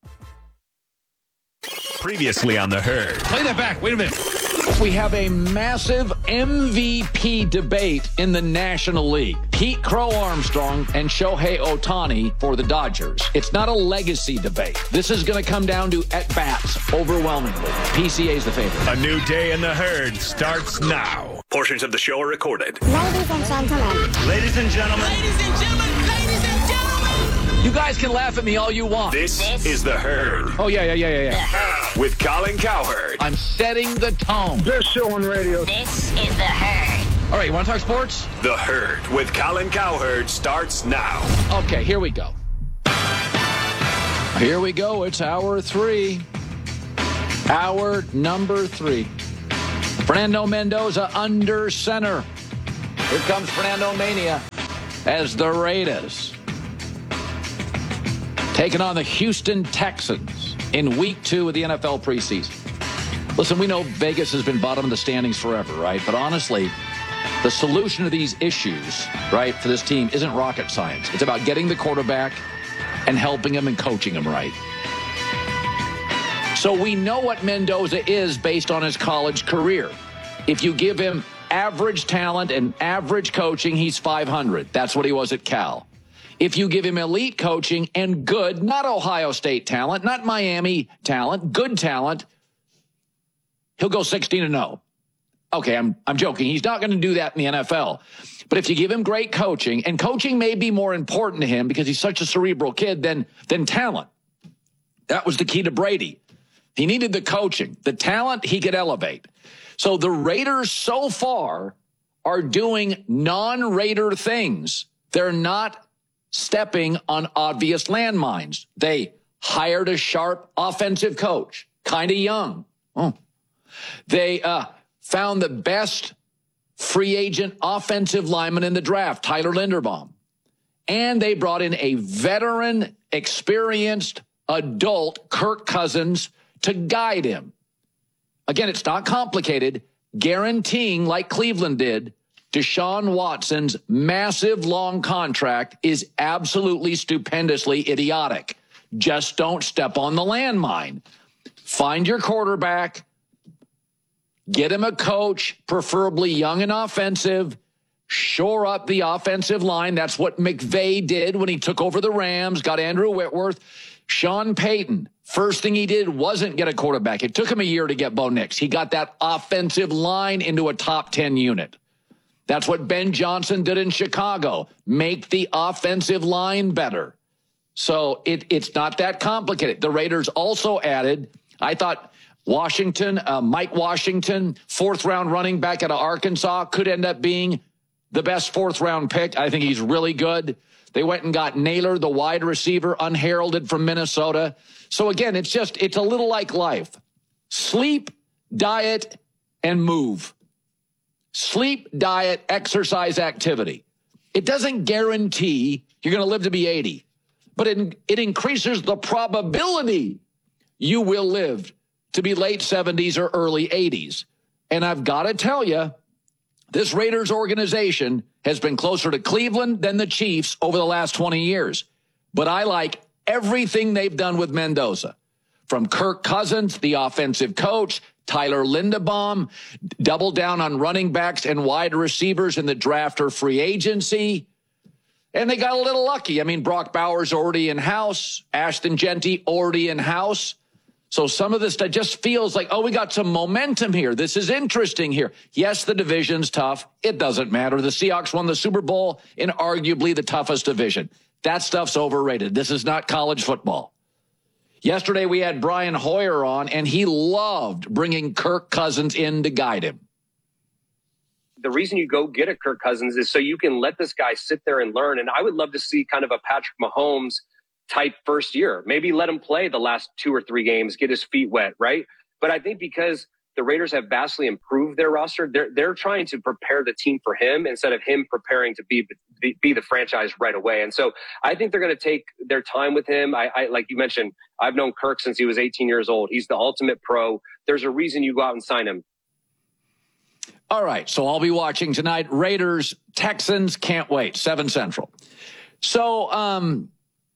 Previously on The Herd. Play that back. Wait a minute. We have a massive M V P debate in the National League. Pete Crow Armstrong and Shohei Ohtani for the Dodgers. It's not a legacy debate. This is going to come down to at-bats overwhelmingly. P C A is the favorite. A new day in The Herd starts now. Portions of the show are recorded. Ladies and gentlemen. Ladies and gentlemen. Ladies and gentlemen. Ladies and gentlemen. You guys can laugh at me all you want. This, this is The Herd. Oh, yeah, yeah, yeah, yeah, yeah. With Colin Cowherd. I'm setting the tone. Best show on radio. This is The Herd. All right, you want to talk sports? The Herd with Colin Cowherd starts now. Okay, here we go. Here we go. It's hour three. Hour number three. Fernando Mendoza under center. Here comes Fernando Mania as the Raiders taking on the Houston Texans in week two of the N F L preseason. Listen, we know Vegas has been bottom of the standings forever, right? But honestly, the solution to these issues, right, for this team isn't rocket science. It's about getting the quarterback and helping him and coaching him right. So we know what Mendoza is based on his college career. If you give him average talent and average coaching, he's five hundred. That's what he was at Cal. If you give him elite coaching and good, not Ohio State talent, not Miami talent, good talent, he'll go sixteen and oh. Okay, I'm I'm joking. He's not going to do that in the N F L. But if you give him great coaching, and coaching may be more important to him because he's such a cerebral kid than, than talent. That was the key to Brady. He needed the coaching. The talent he could elevate. So the Raiders so far are doing non-Raider things. They're not stepping on obvious landmines. They hired a sharp offensive coach, kind of young. Oh. They uh, found the best free agent offensive lineman in the draft, Tyler Linderbaum. And they brought in a veteran, experienced adult, Kirk Cousins, to guide him. Again, it's not complicated, guaranteeing, like Cleveland did, Deshaun Watson's massive long contract is absolutely stupendously idiotic. Just don't step on the landmine. Find your quarterback, get him a coach, preferably young and offensive, shore up the offensive line. That's what McVay did when he took over the Rams, got Andrew Whitworth. Sean Payton, first thing he did wasn't get a quarterback. It took him a year to get Bo Nix. He got that offensive line into a top ten unit. That's what Ben Johnson did in Chicago. Make the offensive line better. So it, it's not that complicated. The Raiders also added, I thought Washington, uh, Mike Washington, fourth round running back out of Arkansas, could end up being the best fourth round pick. I think he's really good. They went and got Naylor, the wide receiver, unheralded from Minnesota. So again, it's just, it's a little like life. Sleep, diet, and move. Sleep, diet, exercise, activity. It doesn't guarantee you're going to live to be eighty, but it, it increases the probability you will live to be late seventies or early eighties. And I've got to tell you, this Raiders organization has been closer to Cleveland than the Chiefs over the last twenty years. But I like everything they've done with Mendoza. From Kirk Cousins, the offensive coach, Tyler Linderbaum, double down on running backs and wide receivers in the draft or free agency. And they got a little lucky. I mean, Brock Bowers already in-house, Ashton Genty already in-house. So some of this stuff just feels like, oh, we got some momentum here. This is interesting here. Yes, the division's tough. It doesn't matter. The Seahawks won the Super Bowl in arguably the toughest division. That stuff's overrated. This is not college football. Yesterday, we had Brian Hoyer on, and he loved bringing Kirk Cousins in to guide him. The reason you go get a Kirk Cousins is so you can let this guy sit there and learn. And I would love to see kind of a Patrick Mahomes type first year. Maybe let him play the last two or three games, get his feet wet, right? But I think because the Raiders have vastly improved their roster, they're they're trying to prepare the team for him instead of him preparing to be be, be the franchise right away. And so I think they're going to take their time with him. I, I like you mentioned, I've known Kirk since he was eighteen years old. He's the ultimate pro. There's a reason you go out and sign him. All right, so I'll be watching tonight. Raiders, Texans, can't wait. seven Central. So, um,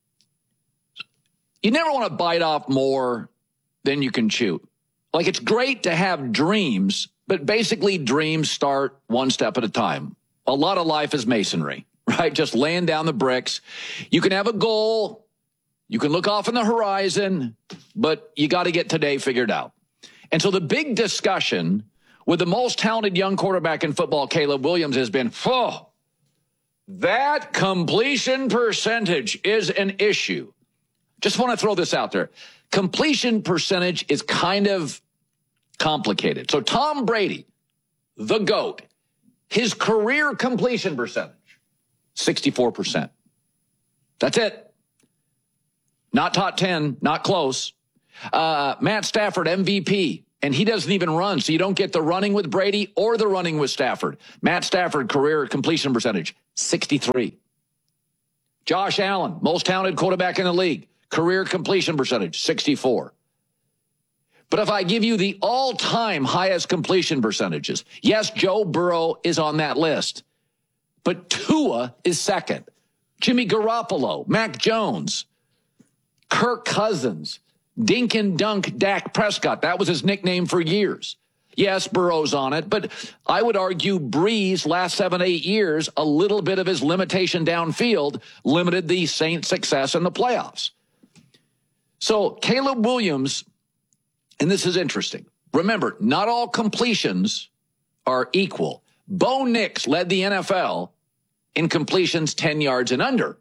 you never want to bite off more than you can chew. Like, it's great to have dreams, but basically dreams start one step at a time. A lot of life is masonry, right? Just laying down the bricks. You can have a goal. You can look off on the horizon, but you got to get today figured out. And so the big discussion with the most talented young quarterback in football, Caleb Williams, has been, oh, that completion percentage is an issue. Just want to throw this out there. Completion percentage is kind of complicated. So Tom Brady, the GOAT, his career completion percentage, sixty-four percent. That's it. Not top ten, not close. Uh, Matt Stafford, M V P, and he doesn't even run, so you don't get the running with Brady or the running with Stafford. Matt Stafford, career completion percentage, sixty-three. Josh Allen, most talented quarterback in the league, career completion percentage, sixty-four. But if I give you the all-time highest completion percentages, yes, Joe Burrow is on that list, but Tua is second. Jimmy Garoppolo, Mac Jones, Kirk Cousins, Dink and Dunk Dak Prescott. That was his nickname for years. Yes, Burrow's on it, but I would argue Breeze last seven, eight years, a little bit of his limitation downfield limited the Saints' success in the playoffs. So Caleb Williams, and this is interesting. Remember, not all completions are equal. Bo Nix led the N F L in completions ten yards and under.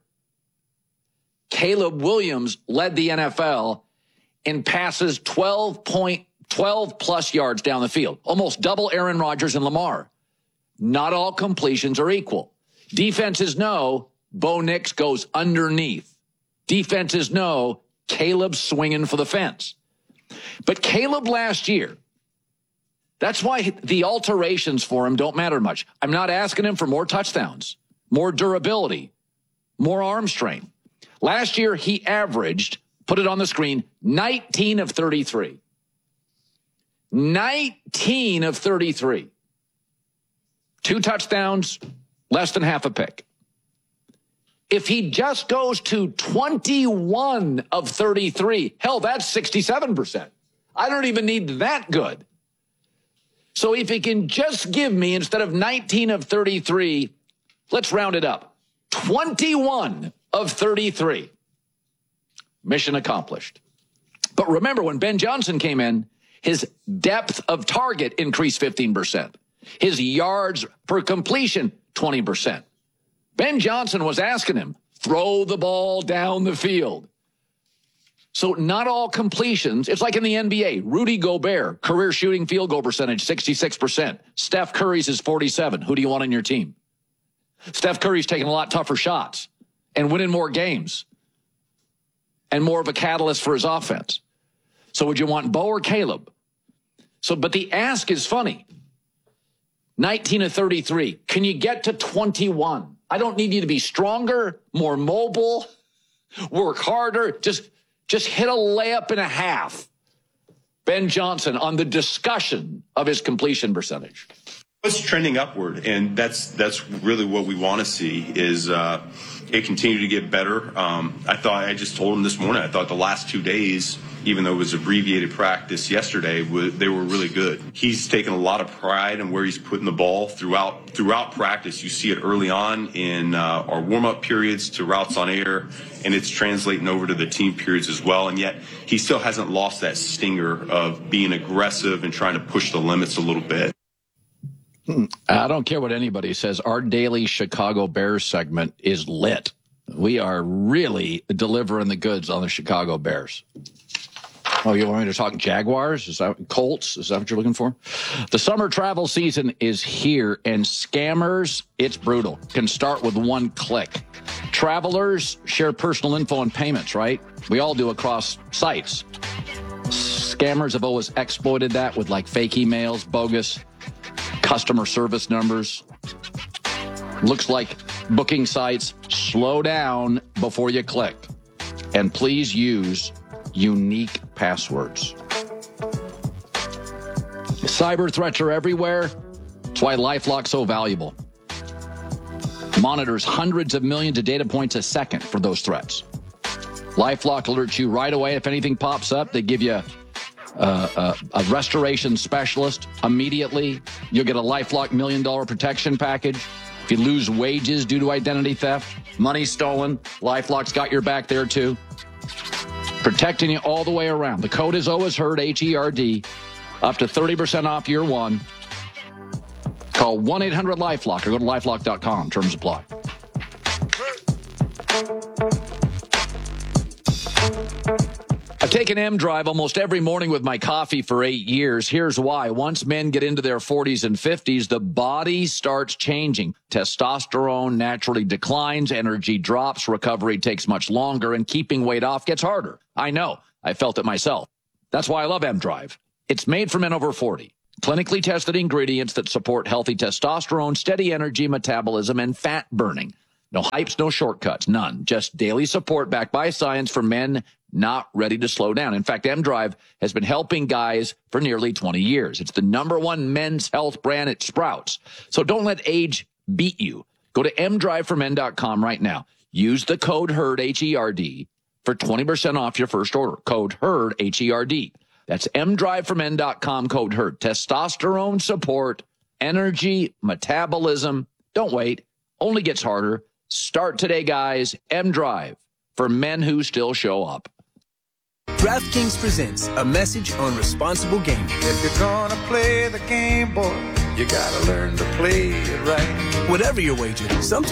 Caleb Williams led the N F L in passes twelve point twelve plus yards down the field, almost double Aaron Rodgers and Lamar. Not all completions are equal. Defenses know Bo Nix goes underneath. Defenses know Caleb's swinging for the fence. But Caleb last year, that's why the alterations for him don't matter much. I'm not asking him for more touchdowns, more durability, more arm strength. Last year, he averaged, put it on the screen, nineteen of thirty-three. nineteen of thirty-three. Two touchdowns, less than half a pick. If he just goes to twenty-one of thirty-three, hell, that's sixty-seven percent. I don't even need that good. So if he can just give me, instead of nineteen of thirty-three, let's round it up, twenty-one of thirty-three. Mission accomplished. But remember, when Ben Johnson came in, his depth of target increased fifteen percent. His yards per completion, twenty percent. Ben Johnson was asking him, throw the ball down the field. So not all completions. It's like in the N B A. Rudy Gobert, career shooting field goal percentage, sixty-six percent. Steph Curry's is forty-seven. Who do you want on your team? Steph Curry's taking a lot tougher shots and winning more games and more of a catalyst for his offense. So would you want Bo or Caleb? So, but the ask is funny. nineteen of thirty-three. Can you get to twenty-one? I don't need you to be stronger, more mobile, work harder. Just, just hit a layup and a half. Ben Johnson on the discussion of his completion percentage. It's trending upward, and that's that's really what we want to see is uh, it continue to get better. Um, I thought I just told him this morning. I thought the last two days, even though it was abbreviated practice yesterday, they were really good. He's taken a lot of pride in where he's putting the ball throughout throughout practice. You see it early on in uh, our warm-up periods to routes on air, and it's translating over to the team periods as well. And yet he still hasn't lost that stinger of being aggressive and trying to push the limits a little bit. I don't care what anybody says. Our daily Chicago Bears segment is lit. We are really delivering the goods on the Chicago Bears. Oh, you want me to talk Jaguars? Is that Colts? Is that what you're looking for? The summer travel season is here, and scammers, it's brutal, can start with one click. Travelers share personal info and payments, right? We all do across sites. Scammers have always exploited that with like fake emails, bogus customer service numbers. Looks like booking sites. Slow down before you click. And please use unique passwords. Cyber threats are everywhere. That's why LifeLock's so valuable. Monitors hundreds of millions of data points a second for those threats. LifeLock alerts you right away if anything pops up. They give you Uh, uh, a restoration specialist immediately. You'll get a LifeLock million dollar protection package. If you lose wages due to identity theft, money stolen, LifeLock's got your back there too. Protecting you all the way around. The code is always heard, H E R D, up to thirty percent off year one. Call one eight hundred LifeLock or go to lifelock dot com. Terms apply. I've taken M Drive almost every morning with my coffee for eight years. Here's why. Once men get into their forties and fifties, the body starts changing. Testosterone naturally declines, energy drops, recovery takes much longer, and keeping weight off gets harder. I know. I felt it myself. That's why I love M Drive. It's made for men over forty. Clinically tested ingredients that support healthy testosterone, steady energy, metabolism, and fat burning. No hypes, no shortcuts, none. Just daily support backed by science for men not ready to slow down. In fact, M Drive has been helping guys for nearly twenty years. It's the number one men's health brand at Sprouts. So don't let age beat you. Go to m drive for men dot com right now. Use the code HERD, H E R D, for twenty percent off your first order. Code HERD, H E R D. That's m drive for men dot com, code HERD. Testosterone support, energy, metabolism. Don't wait. Only gets harder. Start today, guys. M Drive for men who still show up. DraftKings presents a message on responsible gaming. If you're gonna play the game, boy, you gotta learn to play it right. Whatever your wager, sometimes